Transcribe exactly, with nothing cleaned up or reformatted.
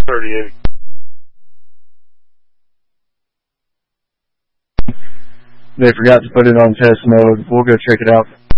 thirty-eight. They forgot to put it on test mode. We'll go check it out.